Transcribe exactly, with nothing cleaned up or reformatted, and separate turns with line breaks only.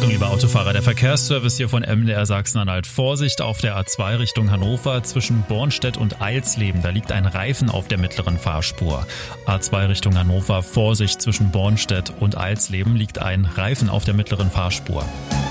Achtung, liebe Autofahrer, der Verkehrsservice hier von M D R Sachsen-Anhalt. Vorsicht auf der A zwei Richtung Hannover zwischen Bornstedt und Eilsleben. Da liegt ein Reifen auf der mittleren Fahrspur. A zwei Richtung Hannover, Vorsicht zwischen Bornstedt und Eilsleben liegt ein Reifen auf der mittleren Fahrspur.